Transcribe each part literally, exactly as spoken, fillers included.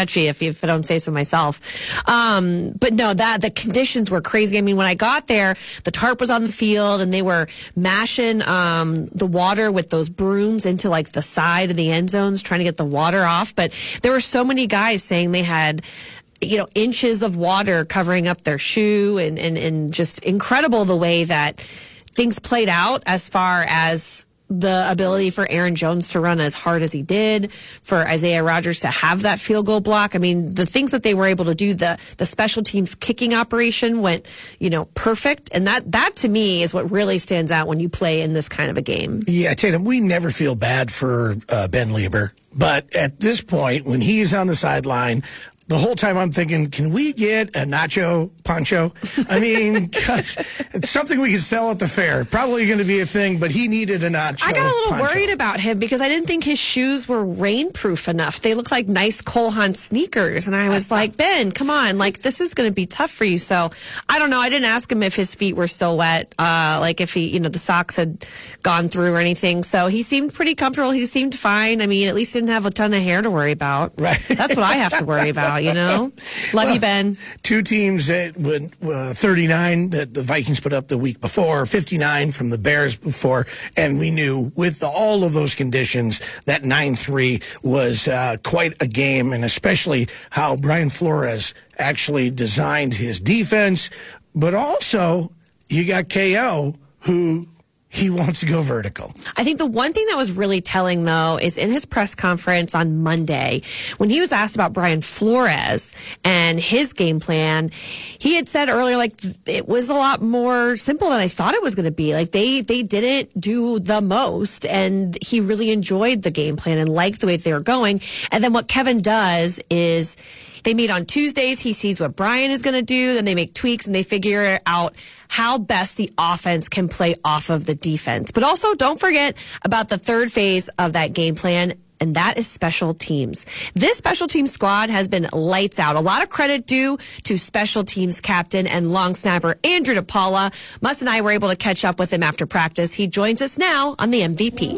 sketchy if, if I don't say so myself. Um, but no, that the conditions were crazy. I mean, when I got there, the tarp was on the field and they were mashing um, the water with those brooms into like the side of the end zones, trying to get the water off. But there were so many guys saying they had, you know, inches of water covering up their shoe, and, and, and just incredible the way that things played out as far as the ability for Aaron Jones to run as hard as he did, for Isaiah Rodgers to have that field goal block. I mean, the things that they were able to do, the the special teams kicking operation went, you know, perfect. And that, that to me is what really stands out when you play in this kind of a game. Yeah, Tatum, we never feel bad for uh, Ben Lieber. But at this point, when he's on the sideline, the whole time I'm thinking, can we get a nacho poncho? I mean, gosh, it's something we can sell at the fair. Probably going to be a thing, but he needed a nacho I got a little poncho. worried about him because I didn't think his shoes were rainproof enough. They look like nice Cole Haan sneakers. And I was like, Ben, come on. Like, this is going to be tough for you. So, I don't know. I didn't ask him if his feet were still wet, uh, like if he, you know, the socks had gone through or anything. So, he seemed pretty comfortable. He seemed fine. I mean, at least didn't have a ton of hair to worry about. Right. That's what I have to worry about. You know, love well, you, Ben. Two teams that would uh, thirty-nine that the Vikings put up the week before, fifty-nine from the Bears before, and we knew with the, all of those conditions that nine three was uh, quite a game, and especially how Brian Flores actually designed his defense, but also you got K O who. He wants to go vertical. I think the one thing that was really telling, though, is in his press conference on Monday, when he was asked about Brian Flores and his game plan, he had said earlier, like, it was a lot more simple than I thought it was going to be. Like, they, they didn't do the most, and he really enjoyed the game plan and liked the way they were going. And then what Kevin does is they meet on Tuesdays. He sees what Brian is going to do. Then they make tweaks and they figure out how best the offense can play off of the defense. But also don't forget about the third phase of that game plan, and that is special teams. This special teams squad has been lights out. A lot of credit due to special teams captain and long snapper Andrew DePaula. Muss and I were able to catch up with him after practice. He joins us now on the M V P.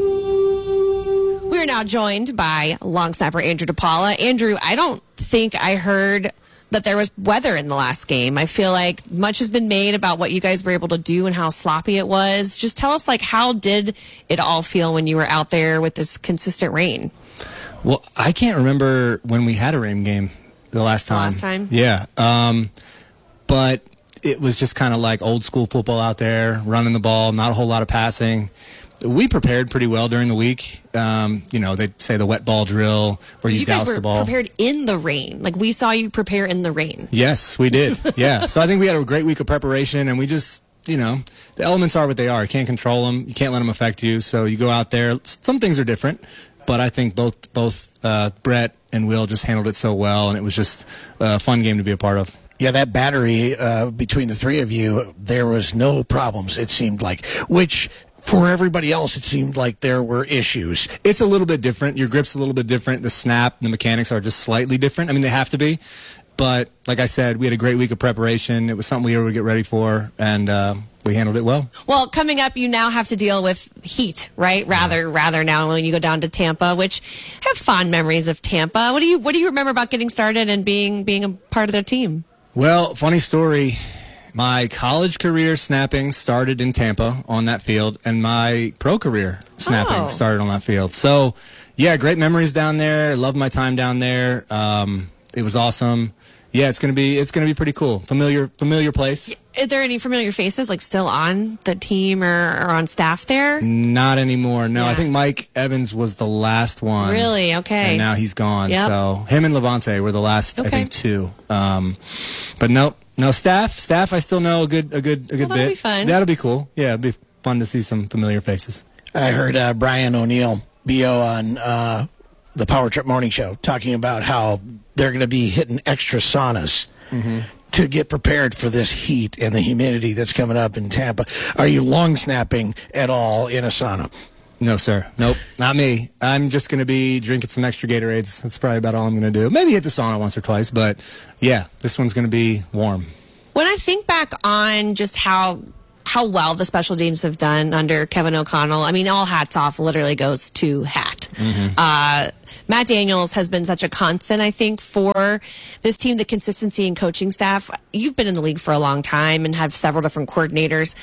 We are now joined by long snapper Andrew DePaula. Andrew, I don't think I heard that there was weather in the last game. I feel like much has been made about what you guys were able to do and how sloppy it was. Just tell us, like, how did it all feel when you were out there with this consistent rain? Well, I can't remember when we had a rain game the last time. Last time? Yeah. Um, but it was just kind of like old school football out there, running the ball, not a whole lot of passing. We prepared pretty well during the week. Um, you know, they say the wet ball drill where you, you douse guys were the ball. Prepared in the rain. Like, we saw you prepare in the rain. Yes, we did. Yeah. So I think we had a great week of preparation, and we just, you know, the elements are what they are. You can't control them. You can't let them affect you. So you go out there. Some things are different, but I think both both uh, Brett and Will just handled it so well, and it was just a fun game to be a part of. Yeah, that battery uh, between the three of you, there was no problems, it seemed like, which for everybody else, it seemed like there were issues. It's a little bit different. Your grip's a little bit different. The snap, the mechanics are just slightly different. I mean, they have to be. But like I said, we had a great week of preparation. It was something we were to get ready for, and uh, we handled it well. Well, coming up, you now have to deal with heat, right? Rather, rather now when you go down to Tampa, which have fond memories of Tampa. What do you What do you remember about getting started and being being a part of their team? Well, funny story. My college career snapping started in Tampa on that field, and my pro career snapping Oh. started on that field. So, yeah, great memories down there. Loved my time down there. Um, it was awesome. Yeah, it's gonna be it's gonna be pretty cool. Familiar familiar place. Are there any familiar faces like still on the team or, or on staff there? Not anymore. No, Yeah. I think Mike Evans was the last one. Really? Okay. And now he's gone. Yep. So him and Levante were the last, I Okay. think, two. Um, but nope. No, staff, staff. I still know a good, a good, a good Well, that'll bit. be fun. That'll be cool. Yeah, it'd be fun to see some familiar faces. I heard uh, Brian O'Neill, B O on uh, the Power Trip Morning Show, talking about how they're going to be hitting extra saunas Mm-hmm. to get prepared for this heat and the humidity that's coming up in Tampa. Are you long snapping at all in a sauna? No, sir. Nope, not me. I'm just going to be drinking some extra Gatorades. That's probably about all I'm going to do. Maybe hit the sauna once or twice, but yeah, this one's going to be warm. When I think back on just how how well the special teams have done under Kevin O'Connell. I mean, all hats off literally goes to Hat. Mm-hmm. Uh, Matt Daniels has been such a constant, I think, for this team, the consistency and coaching staff. You've been in the league for a long time and have several different coordinators.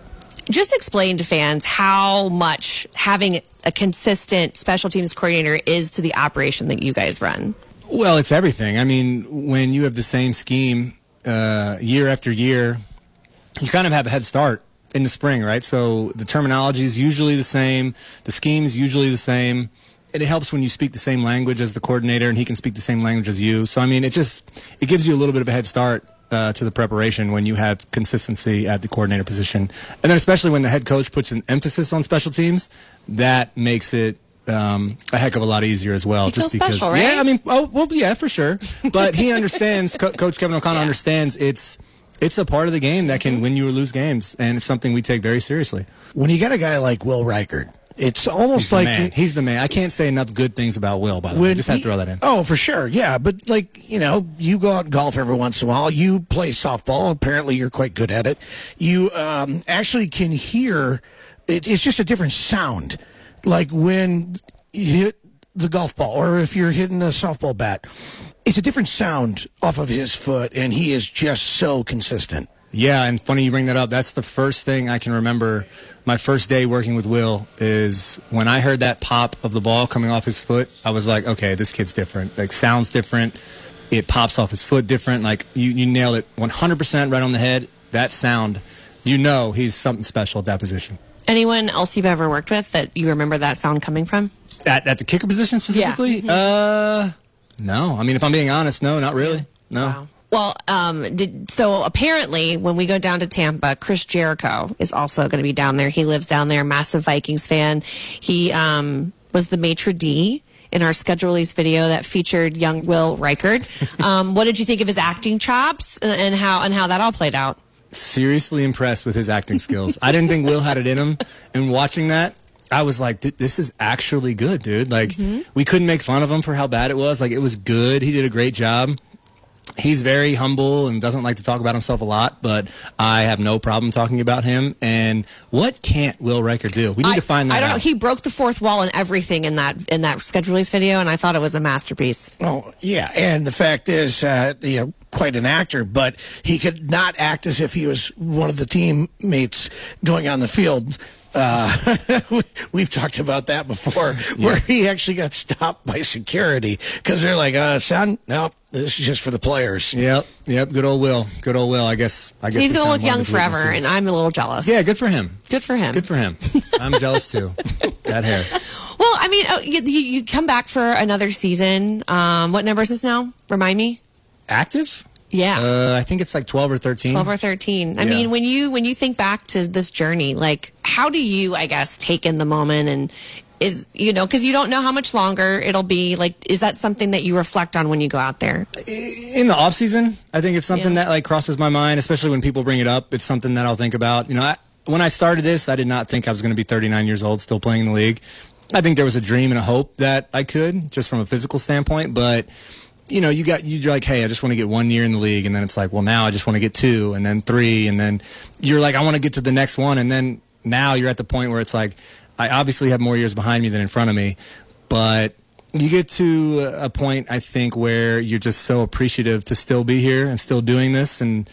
Just explain to fans how much having a consistent special teams coordinator is to the operation that you guys run. Well, it's everything. I mean, when you have the same scheme uh, year after year, you kind of have a head start in the spring, right? So the terminology is usually the same. The scheme is usually the same. And it helps when you speak the same language as the coordinator and he can speak the same language as you. So, I mean, it just it gives you a little bit of a head start uh, to the preparation when you have consistency at the coordinator position. And then especially when the head coach puts an emphasis on special teams, that makes it um, a heck of a lot easier as well. You just feel because, special, right? Yeah, I mean, oh, well, yeah, for sure. But he understands, Co- Coach Kevin O'Connell yeah. understands it's it's a part of the game that can win you or lose games, and it's something we take very seriously. When you got a guy like Will Reichard, it's almost He's like the man. He's the man. I can't say enough good things about Will, by the way. Just had to throw that in. Oh, for sure. Yeah. But, like, you know, you go out and golf every once in a while. You play softball. Apparently, you're quite good at it. You um, actually can hear it, it's just a different sound. Like when you hit the golf ball or if you're hitting a softball bat, it's a different sound off of his foot, and he is just so consistent. Yeah, and funny you bring that up. That's the first thing I can remember. My first day working with Will is when I heard that pop of the ball coming off his foot, I was like, okay, this kid's different. Like, sounds different. It pops off his foot different. Like, you, you nailed it one hundred percent right on the head. That sound, you know he's something special at that position. Anyone else you've ever worked with that you remember that sound coming from? At, at the kicker position specifically? Yeah. Uh, no. I mean, if I'm being honest, no, not really. No. Wow. Well, um, did, so apparently when we go down to Tampa, Chris Jericho is also going to be down there. He lives down there, massive Vikings fan. He um, was the maitre d' in our schedule release video that featured young Will Reichard. Um, what did you think of his acting chops and, and how and how that all played out? Seriously impressed with his acting skills. I didn't think Will had it in him, and watching that, I was like, this is actually good, dude. Like, mm-hmm. we couldn't make fun of him for how bad it was. Like, it was good. He did a great job. He's very humble and doesn't like to talk about himself a lot, but I have no problem talking about him. And what can't Will Reichard do? We need I, to find that out. I don't out. know. He broke the fourth wall and everything in that in that schedule release video, and I thought it was a masterpiece. Oh, yeah. And the fact is, uh, you know, quite an actor, but he could not act as if he was one of the teammates going on the field. Uh, we've talked about that before, yeah. where he actually got stopped by security because they're like, uh, son, no, this is just for the players. Yep, yep, good old Will. Good old Will. I guess I guess he's going to look young forever, and I'm a little jealous. Yeah, good for him. Good for him. Good for him. I'm jealous, too. That hair. Well, I mean, you, you come back for another season. Um, what number is this now? Remind me. Active? Yeah. Uh, I think it's like twelve or thirteen. twelve or thirteen. I yeah. mean, when you when you think back to this journey, like, how do you, I guess, take in the moment and is, you know, because you don't know how much longer it'll be. Like, is that something that you reflect on when you go out there? In the off season, I think it's something yeah. that like crosses my mind, especially when people bring it up. It's something that I'll think about. You know, I, when I started this, I did not think I was going to be thirty-nine years old still playing in the league. I think there was a dream and a hope that I could, just from a physical standpoint, but you know, you got, you're like, hey, I just want to get one year in the league. And then it's like, well, now I just want to get two and then three. And then you're like, I want to get to the next one. And then now you're at the point where it's like, I obviously have more years behind me than in front of me. But you get to a point, I think, where you're just so appreciative to still be here and still doing this. And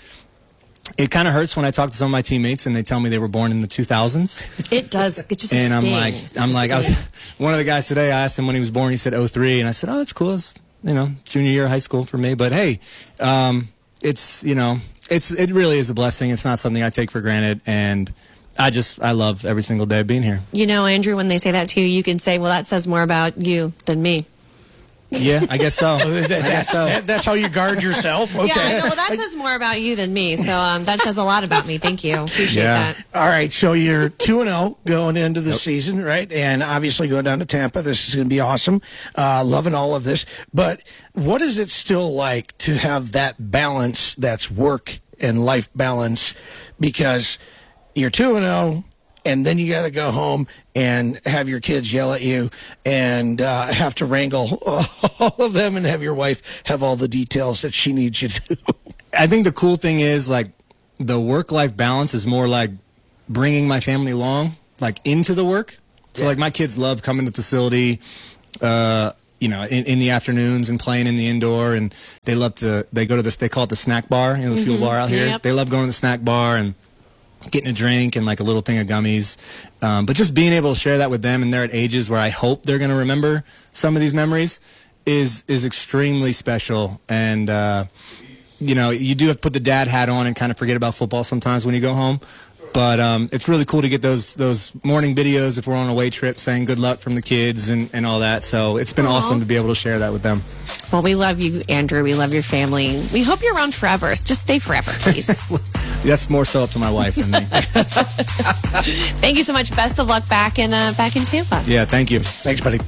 it kind of hurts when I talk to some of my teammates and they tell me they were born in the two thousands. It does. It just and I'm sting. like, it's I'm like, I was one of the guys today. I asked him when he was born. He said oh three, and I said, oh, that's cool. It's, you know, junior year of high school for me. But hey, um, it's, you know, it's it really is a blessing. It's not something I take for granted, and I just I love every single day being here. You know, Andrew, when they say that to you, you can say, well, that says more about you than me. Yeah, I guess so. that, I guess so. That, that's how you guard yourself? Okay. Yeah, I know. Well, that says more about you than me. So um, that says a lot about me. Thank you. Appreciate yeah. that. All right, so you're two and oh going into the yep. season, right? And obviously going down to Tampa. This is going to be awesome. Uh, loving all of this. But what is it still like to have that balance that's work and life balance? Because you're two and oh, and then you got to go home and have your kids yell at you and uh, have to wrangle all of them and have your wife have all the details that she needs you to do. I think the cool thing is, like, the work-life balance is more like bringing my family along, like into the work. So Yeah. like my kids love coming to the facility, uh, you know, in, in the afternoons and playing in the indoor, and they love to. They go to this. They call it the snack bar, you know, the fuel bar out here. Yep. They love going to the snack bar and getting a drink and like a little thing of gummies. Um, but just being able to share that with them, and they're at ages where I hope they're going to remember some of these memories, is is extremely special. And uh, you know, you do have to put the dad hat on and kind of forget about football sometimes when you go home. But um, it's really cool to get those those morning videos if we're on a away trip saying good luck from the kids and, and all that. So it's been Aww. awesome to be able to share that with them. Well, we love you, Andrew. We love your family. We hope you're around forever. Just stay forever, please. That's more so up to my wife than me. Thank you so much. Best of luck back in uh, back in Tampa. Yeah, thank you. Thanks, buddy.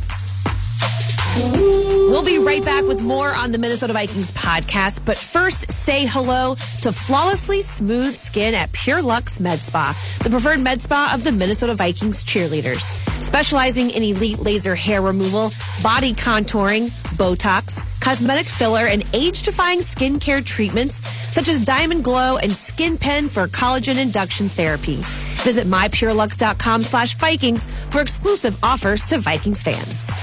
We'll be right back with more on the Minnesota Vikings podcast. But first, say hello to Flawlessly Smooth Skin at Pure Lux Med Spa, the preferred med spa of the Minnesota Vikings cheerleaders. Specializing in elite laser hair removal, body contouring, Botox, cosmetic filler, and age-defying skincare treatments such as Diamond Glow and Skin Pen for collagen induction therapy. Visit mypurelux.com slash Vikings for exclusive offers to Vikings fans.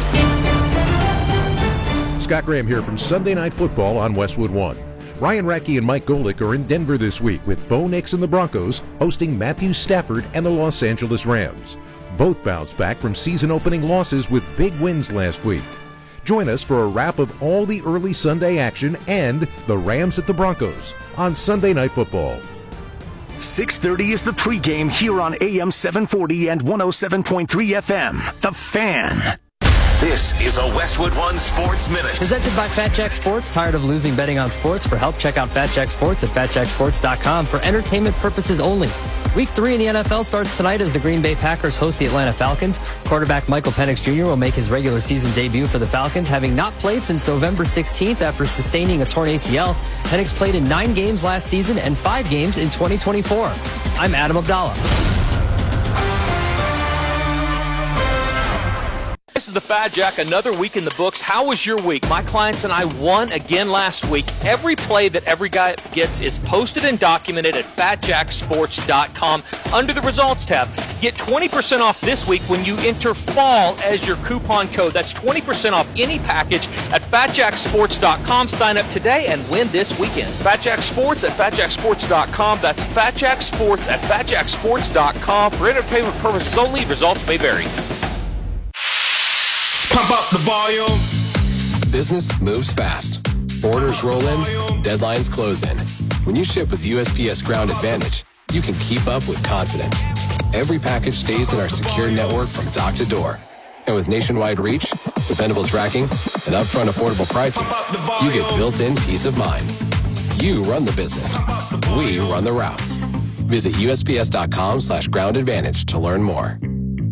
Scott Graham here from Sunday Night Football on Westwood One. Ryan Radke and Mike Golick are in Denver this week with Bo Nix and the Broncos hosting Matthew Stafford and the Los Angeles Rams. Both bounced back from season-opening losses with big wins last week. Join us for a wrap of all the early Sunday action and the Rams at the Broncos on Sunday Night Football. six thirty is the pregame here on A M seven forty and one oh seven point three F M. The Fan. This is a Westwood One Sports Minute. Presented by Fat Jack Sports. Tired of losing betting on sports? For help, check out Fat Jack Sports at fat jack sports dot com for entertainment purposes only. Week three in the N F L starts tonight as the Green Bay Packers host the Atlanta Falcons. Quarterback Michael Penix Junior will make his regular season debut for the Falcons, having not played since November sixteenth after sustaining a torn A C L. Penix played in nine games last season and five games in twenty twenty-four. I'm Adam Abdallah. This is the Fat Jack, another week in the books. How was your week? My clients and I won again last week. Every play that every guy gets is posted and documented at fat jack sports dot com under the results tab. Get twenty percent off this week when you enter fall as your coupon code. That's twenty percent off any package at fat jack sports dot com. Sign up today and win this weekend. Fat Jack Sports at fat jack sports dot com. That's Fat Jack Sports at fat jack sports dot com. For entertainment purposes only, results may vary. Pump up the volume. Business moves fast. Orders roll in, deadlines close in. When you ship with U S P S Ground Advantage, you can keep up with confidence. Every package stays in our secure network from dock to door. And with nationwide reach, dependable tracking, and upfront affordable pricing, you get built-in peace of mind. You run the business. We run the routes. Visit U S P S dot com slash ground advantage to learn more.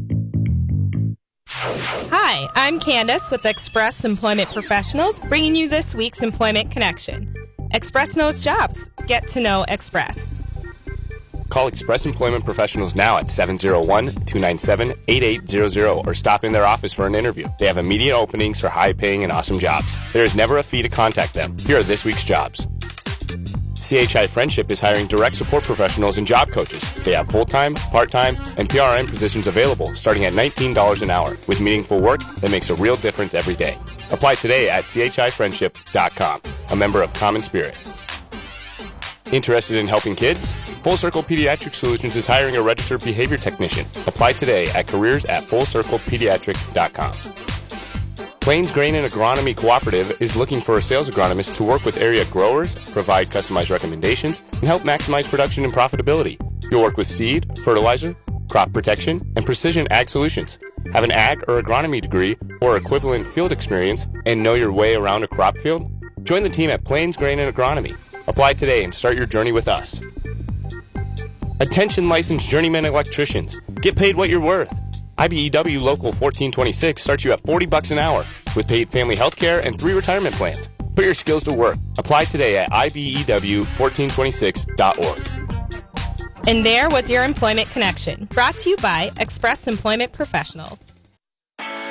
Hi, I'm Candace with Express Employment Professionals, bringing you this week's Employment Connection. Express knows jobs. Get to know Express. Call Express Employment Professionals now at seven oh one, two nine seven, eight eight zero zero or stop in their office for an interview. They have immediate openings for high-paying and awesome jobs. There is never a fee to contact them. Here are this week's jobs. C H I Friendship is hiring direct support professionals and job coaches. They have full-time, part-time, and P R N positions available starting at nineteen dollars an hour with meaningful work that makes a real difference every day. Apply today at c h i friendship dot com, a member of Common Spirit. Interested in helping kids? Full Circle Pediatric Solutions is hiring a registered behavior technician. Apply today at careers at full circle pediatric dot com. Plains Grain and Agronomy Cooperative is looking for a sales agronomist to work with area growers, provide customized recommendations, and help maximize production and profitability. You'll work with seed, fertilizer, crop protection, and precision ag solutions. Have an ag or agronomy degree or equivalent field experience and know your way around a crop field? Join the team at Plains Grain and Agronomy. Apply today and start your journey with us. Attention licensed journeyman electricians. Get paid what you're worth. I B E W Local fourteen twenty-six starts you at forty bucks an hour with paid family health care and three retirement plans. Put your skills to work. Apply today at I B E W fourteen twenty-six dot org. And there was your Employment Connection, brought to you by Express Employment Professionals.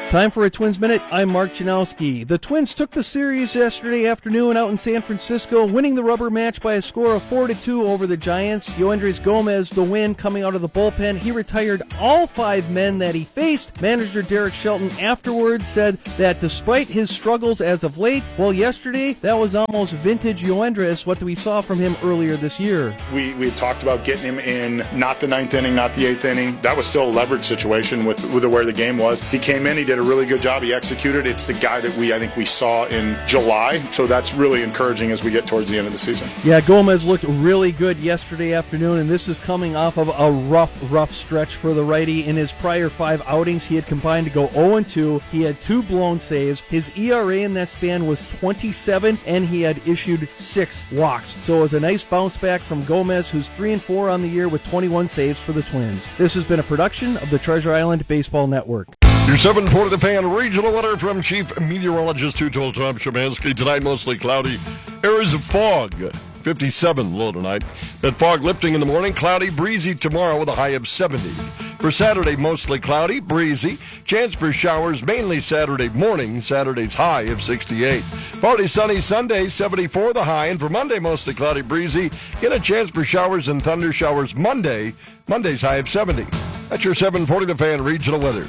Time for a Twins Minute. I'm Mark Janowski. The Twins took the series yesterday afternoon out in San Francisco, winning the rubber match by a score of four to two over the Giants. Yoendrys Gomez, the win coming out of the bullpen. He retired all five men that he faced. Manager Derek Shelton afterwards said that despite his struggles as of late, well, yesterday, that was almost vintage Yoendrys, what we saw from him earlier this year. We we had talked about getting him in not the ninth inning, not the eighth inning. That was still a leverage situation with, with where the game was. He came in, he did a really good job. He executed. It's the guy that we, I think we saw in July. So that's really encouraging as we get towards the end of the season. Yeah, Gomez looked really good yesterday afternoon, and this is coming off of a rough, rough stretch for the righty. In his prior five outings, he had combined to go oh and two. He had two blown saves. His E R A in that span was twenty-seven, and he had issued six walks. So it was a nice bounce back from Gomez, who's three and four on the year with twenty-one saves for the Twins. This has been a production of the Treasure Island Baseball Network. Your seven forty The Fan regional weather from Chief Meteorologist who told Tom Szymanski. Tonight, mostly cloudy. Areas of fog. fifty-seven low tonight. That fog lifting in the morning. Cloudy, breezy tomorrow with a high of seventy. For Saturday, mostly cloudy, breezy. Chance for showers mainly Saturday morning. Saturday's high of sixty-eight. Partly sunny Sunday, seventy-four the high. And for Monday, mostly cloudy, breezy. Get a chance for showers and thunder showers Monday. Monday's high of seventy. That's your seven forty The Fan regional weather.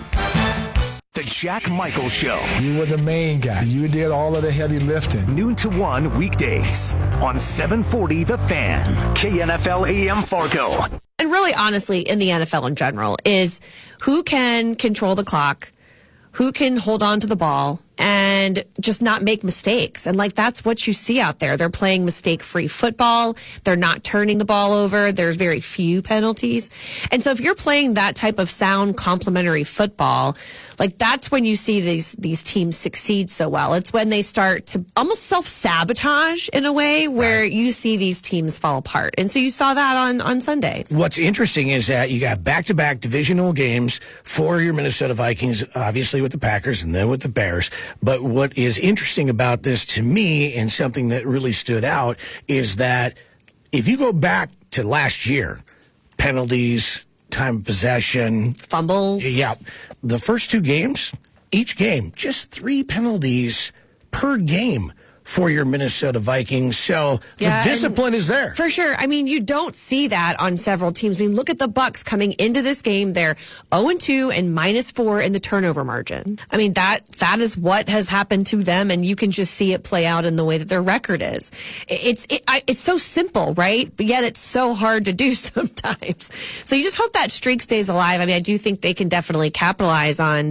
The Jack Michael Show. You were the main guy. You did all of the heavy lifting. Noon to one weekdays on seven forty The Fan. K N F L A M Fargo. And really, honestly, in the N F L in general, is who can control the clock, who can hold on to the ball, and just not make mistakes. And, like, that's what you see out there. They're playing mistake-free football. They're not turning the ball over. There's very few penalties. And so if you're playing that type of sound, complementary football, like, that's when you see these these teams succeed so well. It's when they start to almost self-sabotage in a way where you see these teams fall apart. And so you saw that on, on Sunday. What's interesting is that you got back-to-back divisional games for your Minnesota Vikings, obviously with the Packers and then with the Bears. But what is interesting about this to me, and something that really stood out, is that if you go back to last year, penalties, time of possession, fumbles. Yeah. The first two games, each game, just three penalties per game for your Minnesota Vikings. So Yeah, the discipline is there. For sure. I mean, you don't see that on several teams. I mean, look at the Bucks coming into this game. They're oh and two and minus four in the turnover margin. I mean, that that is what has happened to them, and you can just see it play out in the way that their record is. It's it, I, it's so simple, right? But yet it's so hard to do sometimes. So you just hope that streak stays alive. I mean, I do think they can definitely capitalize on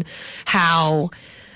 how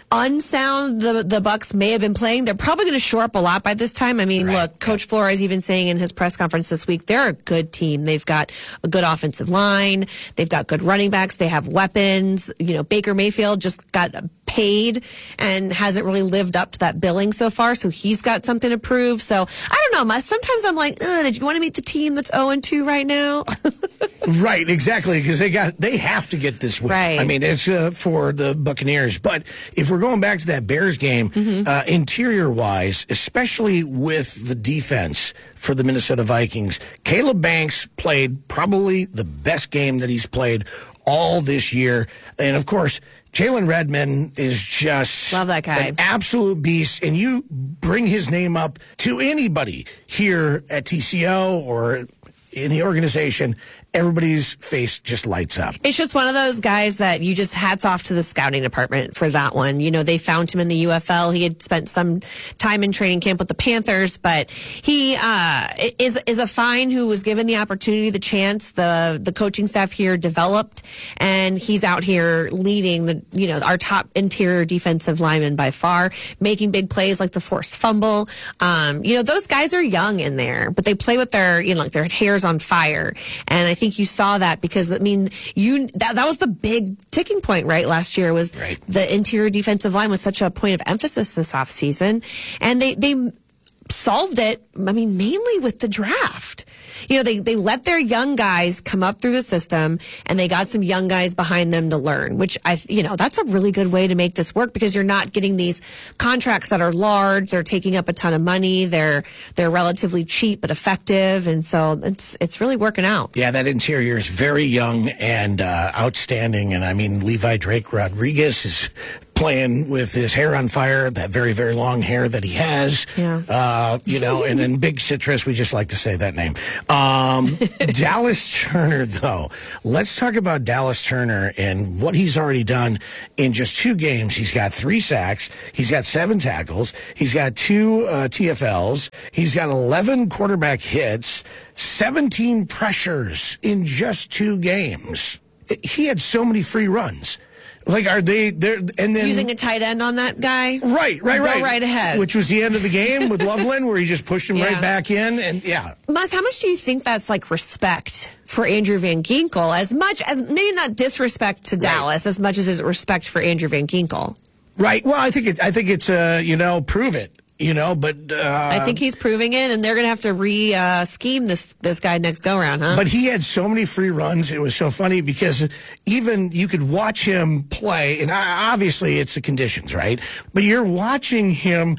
unsound the the Bucks may have been playing. They're probably going to shore up a lot by this time. I mean, right. Look, Coach Flores even saying in his press conference this week, they're a good team. They've got a good offensive line. They've got good running backs. They have weapons. You know, Baker Mayfield just got paid and hasn't really lived up to that billing so far, so he's got something to prove. So I don't know. Sometimes I'm like, ugh, did you want to meet the team that's oh and two right now? Right, exactly, because they got they have to get this win. Right. I mean, it's uh, for the Buccaneers. But if we're going back to that Bears game, mm-hmm. uh, interior-wise, especially with the defense for the Minnesota Vikings, Caleb Banks played probably the best game that he's played all this year. And, of course, Jalen Redmond is just love that guy. An absolute beast, and you bring his name up to anybody here at T C O or in the organization, everybody's face just lights up. It's just one of those guys that you just hats off to the scouting department for that one. You know, they found him in the U F L. He had spent some time in training camp with the Panthers, but he uh, is is a find who was given the opportunity, the chance. The the coaching staff here developed, and he's out here leading the you know our top interior defensive lineman by far, making big plays like the forced fumble. Um, you know, those guys are young in there, but they play with their you know like their hair's on fire, and I think you saw that because I mean you that that was the big ticking point right last year was right. The interior defensive line was such a point of emphasis this offseason, and they they solved it I mean mainly with the draft. You know, they, they let their young guys come up through the system, and they got some young guys behind them to learn, which I, you know, that's a really good way to make this work because you're not getting these contracts that are large. They're taking up a ton of money. They're, they're relatively cheap but effective. And so it's, it's really working out. Yeah, that interior is very young and uh, outstanding. And I mean, Levi Drake Rodriguez is playing with his hair on fire, that very, very long hair that he has. Yeah. Uh, you know, and then Big Citrus, we just like to say that name. Um, Dallas Turner, though. Let's talk about Dallas Turner and what he's already done in just two games. He's got three sacks. He's got seven tackles. He's got two uh, T F Ls. He's got eleven quarterback hits, seventeen pressures in just two games. He had so many free runs. Like, are they there? And then using a tight end on that guy, right, right, Go right, right ahead. Which was the end of the game with Loveland, where he just pushed him Yeah. right back in, and yeah. Mus, how much do you think that's like respect for Andrew Van Ginkel? As much as maybe not disrespect to Dallas, as much as is respect for Andrew Van Ginkel. Right. Well, I think it. I think it's uh, you know, prove it. You know, but uh, I think he's proving it, and they're going to have to re uh, scheme this this guy next go around, huh? But he had so many free runs. It was so funny because even you could watch him play, and obviously it's the conditions, right? But you're watching him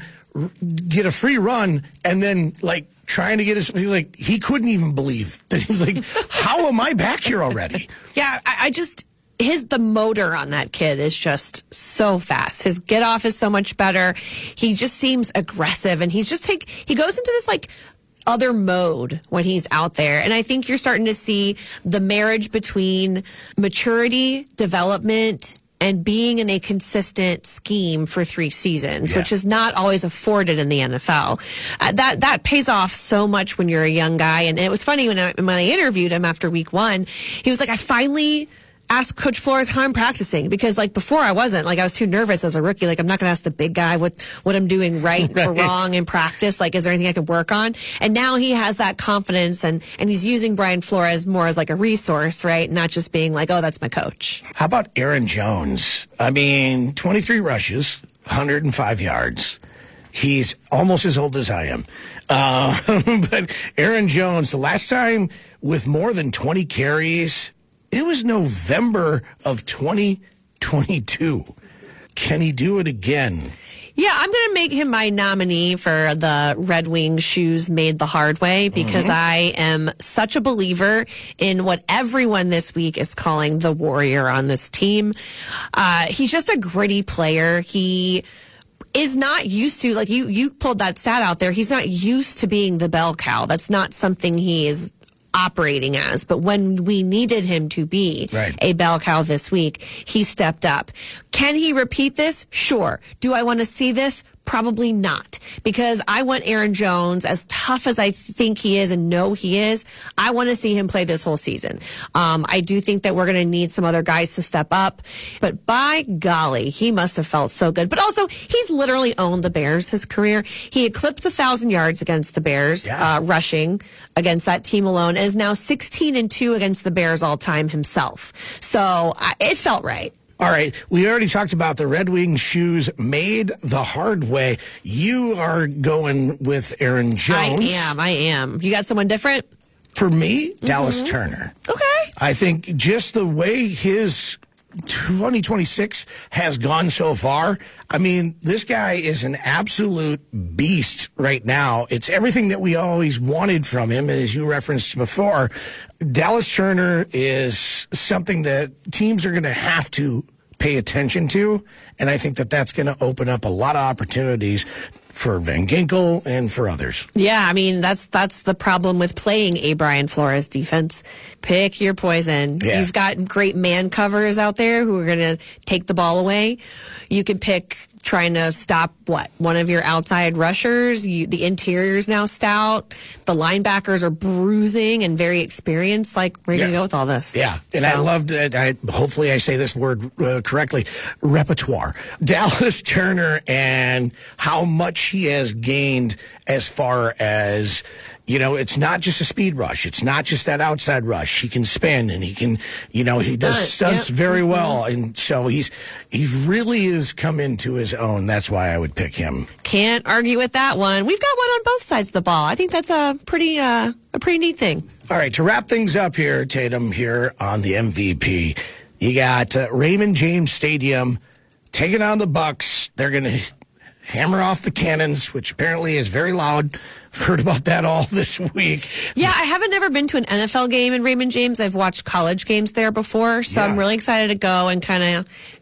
get a free run and then like trying to get his like he couldn't even believe that. He was like, "How am I back here already?" Yeah, I, I just. His the motor on that kid is just so fast. His get off is so much better. He just seems aggressive, and he's just take he goes into this like other mode when he's out there. And I think you're starting to see the marriage between maturity, development, and being in a consistent scheme for three seasons, Yeah. which is not always afforded in the N F L. Uh, that that pays off so much when you're a young guy. And it was funny when I, when I interviewed him after week one, he was like, I finally ask Coach Flores how I'm practicing, because like before I wasn't, like I was too nervous as a rookie. Like I'm not going to ask the big guy what, what I'm doing right, Right. or wrong in practice. Like, is there anything I could work on? And now he has that confidence, and, and he's using Brian Flores more as like a resource, right? Not just being like, oh, that's my coach. How about Aaron Jones? I mean, twenty-three rushes, one hundred five yards. He's almost as old as I am. Uh, but Aaron Jones, the last time with more than twenty carries, it was November of twenty twenty-two. Can he do it again? Yeah, I'm going to make him my nominee for the Red Wings shoes made the hard way, because Mhm. I am such a believer in what everyone this week is calling the warrior on this team. Uh, he's just a gritty player. He is not used to, like you, you pulled that stat out there. He's not used to being the bell cow. That's not something he is operating as. But when we needed him to be Right. a bell cow this week, he stepped up. Can he repeat this? Sure. Do I want to see this? Probably not, because I want Aaron Jones, as tough as I think he is and know he is, I want to see him play this whole season. Um, I do think that we're going to need some other guys to step up, but by golly, he must have felt so good. But also, he's literally owned the Bears his career. He eclipsed a thousand yards against the Bears, uh, rushing against that team alone, and is now sixteen and two against the Bears all time himself. So I, it felt right. All right, we already talked about the Red Wings shoes made the hard way. You are going with Aaron Jones. I am. I am. You got someone different? For me, Mm-hmm. Dallas Turner. Okay. I think just the way his twenty twenty-six has gone so far, I mean, this guy is an absolute beast right now. It's everything that we always wanted from him, as you referenced before. Dallas Turner is something that teams are going to have to pay attention to, and I think that that's going to open up a lot of opportunities for Van Ginkel and for others. Yeah, I mean, that's that's the problem with playing a Brian Flores defense. Pick your poison. Yeah. You've got great man covers out there who are going to take the ball away. You can pick trying to stop, what, one of your outside rushers. You, the interior's now stout. The linebackers are bruising and very experienced. Like, where are you Yeah. going to go with all this? Yeah, and I So- loved it. I, hopefully I say this word uh, correctly, repertoire. Dallas Turner and how much he has gained as far as, you know, it's not just a speed rush. It's not just that outside rush. He can spin and he can, you know, he does Stunt, stunts yep. very Mhm. well. And so he's, he's really has come into his own. That's why I would pick him. Can't argue with that one. We've got one on both sides of the ball. I think that's a pretty, uh, a pretty neat thing. All right, to wrap things up here, Tatum, here on the M V P, you got uh, Raymond James Stadium taking on the Bucks. They're going to hammer off the cannons, which apparently is very loud. Heard about that all this week. Yeah, I haven't never been to an N F L game in Raymond James. I've watched college games there before, so Yeah. I'm really excited to go and kind of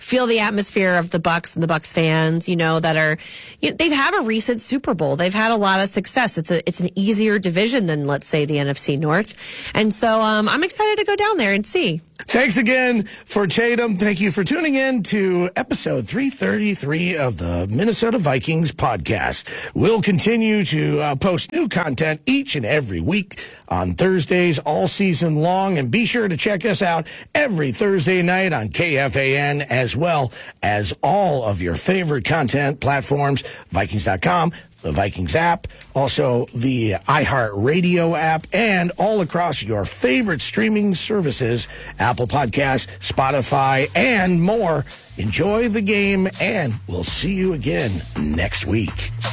feel the atmosphere of the Bucs and the Bucs fans, you know, that are, you know, they've had a recent Super Bowl. They've had a lot of success. It's a, it's an easier division than, let's say, the N F C North. And so um, I'm excited to go down there and see. Thanks again for Tatum. Thank you for tuning in to episode three thirty-three of the Minnesota Vikings podcast. We'll continue to uh, post new content each and every week on Thursdays all season long. And be sure to check us out every Thursday night on K F A N, as well as all of your favorite content platforms, Vikings dot com, the Vikings app, also the iHeartRadio app, and all across your favorite streaming services, Apple Podcasts, Spotify, and more. Enjoy the game, and we'll see you again next week.